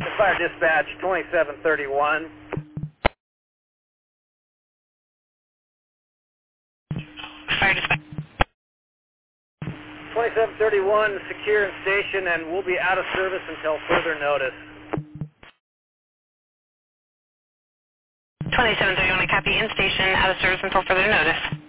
Fire dispatch 2731. Fire dispatch. 2731, secure in station and will be out of service until further notice. 2731, copy in station, out of service until further notice.